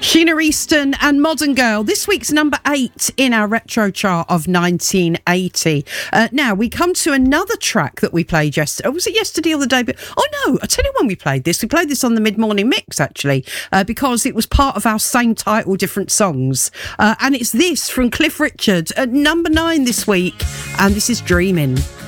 Sheena Easton and Modern Girl. This week's number 8 in our retro chart of 1980. Now, we come to another track that we played yesterday. Was it yesterday or the day? Oh, no. I'll tell you when we played this. We played this on the mid-morning mix, actually, because it was part of our same title, different songs. And it's this from Cliff Richard at number 9 this week. And this is Dreaming.